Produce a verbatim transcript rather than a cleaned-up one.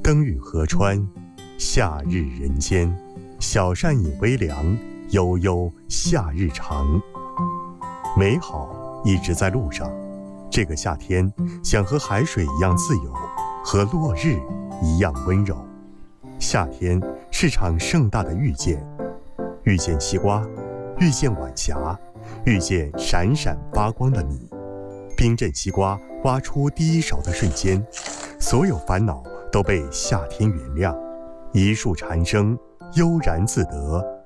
灯雨河川，夏日人间。小扇饮微凉，悠悠夏日长。美好一直在路上，这个夏天想和海水一样自由，和落日一样温柔。夏天是场盛大的遇见，遇见西瓜，遇见晚霞，遇见闪闪发光的你。冰镇西瓜挖出第一勺的瞬间，所有烦恼都被夏天原谅。一树蝉声，悠然自得，